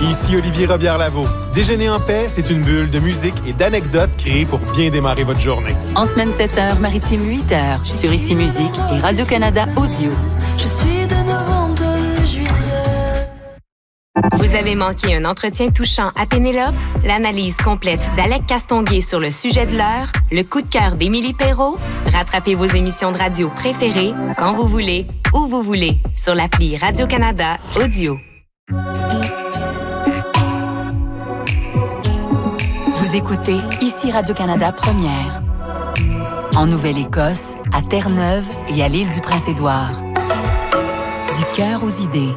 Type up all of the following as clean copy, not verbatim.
Ici Olivier Robillard-Lavaux. Déjeuner en paix, c'est une bulle de musique et d'anecdotes créées pour bien démarrer votre journée. En semaine 7h, maritime 8h, sur Ici Musique et Radio-Canada Audio. Je suis de novembre de juillet. Vous avez manqué un entretien touchant à Pénélope? L'analyse complète d'Alec Castonguay sur le sujet de l'heure? Le coup de cœur d'Émilie Perrault? Rattrapez vos émissions de radio préférées quand vous voulez, où vous voulez, sur l'appli Radio-Canada Audio. Vous écoutez Ici Radio-Canada Première. En Nouvelle-Écosse, à Terre-Neuve et à l'île du Prince-Édouard. Du cœur aux idées.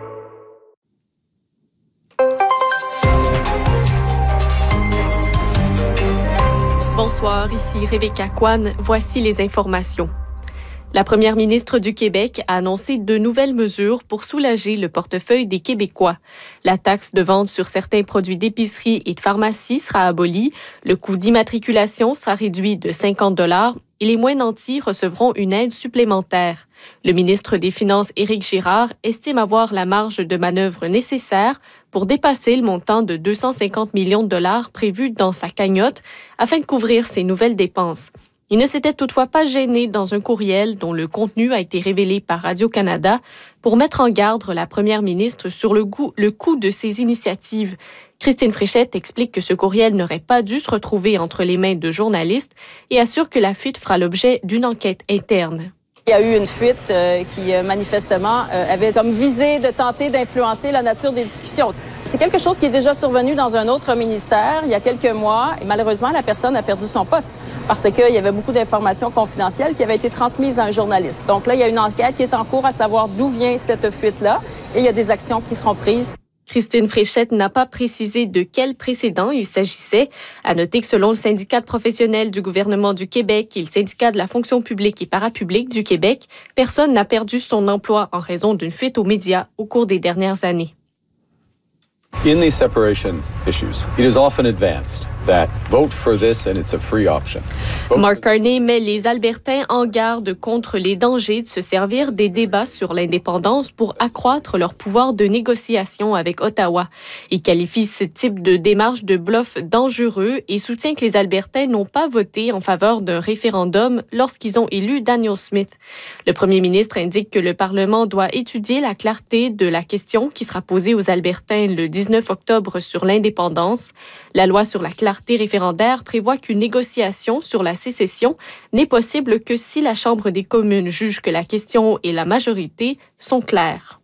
Bonsoir, ici Rebecca Kwan. Voici les informations. La première ministre du Québec a annoncé de nouvelles mesures pour soulager le portefeuille des Québécois. La taxe de vente sur certains produits d'épicerie et de pharmacie sera abolie, le coût d'immatriculation sera réduit de 50 $ et les moins nantis recevront une aide supplémentaire. Le ministre des Finances, Éric Girard, estime avoir la marge de manœuvre nécessaire pour dépasser le montant de 250 millions de $ prévu dans sa cagnotte afin de couvrir ses nouvelles dépenses. Il ne s'était toutefois pas gêné dans un courriel dont le contenu a été révélé par Radio-Canada pour mettre en garde la première ministre sur le coût de ses initiatives. Christine Fréchette explique que ce courriel n'aurait pas dû se retrouver entre les mains de journalistes et assure que la fuite fera l'objet d'une enquête interne. Il y a eu une fuite qui, manifestement, avait comme visée de tenter d'influencer la nature des discussions. C'est quelque chose qui est déjà survenu dans un autre ministère il y a quelques mois. Et malheureusement, la personne a perdu son poste parce qu'il y avait beaucoup d'informations confidentielles qui avaient été transmises à un journaliste. Donc là, il y a une enquête qui est en cours à savoir d'où vient cette fuite-là et il y a des actions qui seront prises. Christine Fréchette n'a pas précisé de quel précédent il s'agissait. À noter que selon le syndicat de professionnels du gouvernement du Québec et le syndicat de la fonction publique et parapublique du Québec, personne n'a perdu son emploi en raison d'une fuite aux médias au cours des dernières années. In these separation issues, it is often advanced that vote for this and it's a free option. Mark Carney met les Albertains en garde contre les dangers de se servir des débats sur l'indépendance pour accroître leur pouvoir de négociation avec Ottawa. Il qualifie ce type de démarche de bluff dangereux et soutient que les Albertains n'ont pas voté en faveur d'un référendum lorsqu'ils ont élu Daniel Smith. Le premier ministre indique que le Parlement doit étudier la clarté de la question qui sera posée aux Albertains le 19 octobre sur l'indépendance. La loi sur la clarté référendaire prévoit qu'une négociation sur la sécession n'est possible que si la Chambre des communes juge que la question et la majorité sont claires.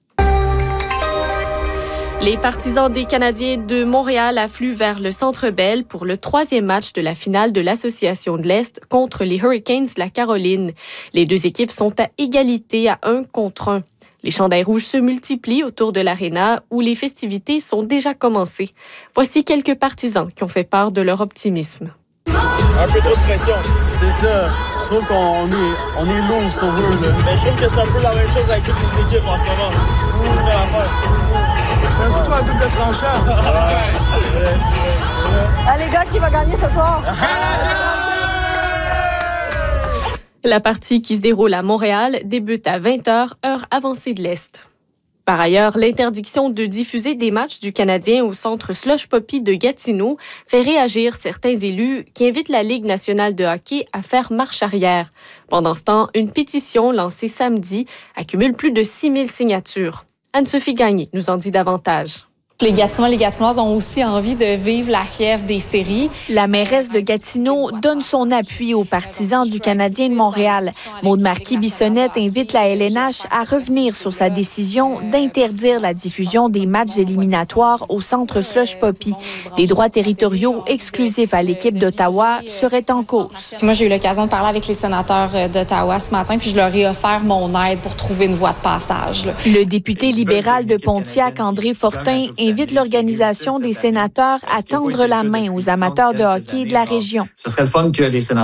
Les partisans des Canadiens de Montréal affluent vers le Centre Bell pour le 3e match de la finale de l'Association de l'Est contre les Hurricanes de la Caroline. Les deux équipes sont à égalité à 1-1. Les chandails rouges se multiplient autour de l'aréna où les festivités sont déjà commencées. Voici quelques partisans qui ont fait part de leur optimisme. Un peu trop de pression. C'est ça. Je trouve qu'on est lourd sur eux. Là. Mais je trouve que c'est un peu la même chose avec toutes les équipes en ce moment. C'est ça l'affaire. C'est un couteau à double tranchant. Ouais, c'est vrai. Ah, les gars, qui va gagner ce soir? La partie qui se déroule à Montréal débute à 20h, heure avancée de l'Est. Par ailleurs, l'interdiction de diffuser des matchs du Canadien au centre Slush Poppy de Gatineau fait réagir certains élus qui invitent la Ligue nationale de hockey à faire marche arrière. Pendant ce temps, une pétition lancée samedi accumule plus de 6000 signatures. Anne-Sophie Gagné nous en dit davantage. Les Gatinois et les Gatinoises ont aussi envie de vivre la fièvre des séries. La mairesse de Gatineau donne son appui aux partisans du Canadien de Montréal. Maude Marquis-Bissonnette invite la LNH à revenir sur sa décision d'interdire la diffusion des matchs éliminatoires au centre Slush Poppy. Des droits territoriaux exclusifs à l'équipe d'Ottawa seraient en cause. Moi, j'ai eu l'occasion de parler avec les sénateurs d'Ottawa ce matin, puis je leur ai offert mon aide pour trouver une voie de passage. Le député libéral de Pontiac, André Fortin, invite l'Organisation des sénateurs à tendre la main aux amateurs de hockey de la région. Ce serait le fun que les sénateurs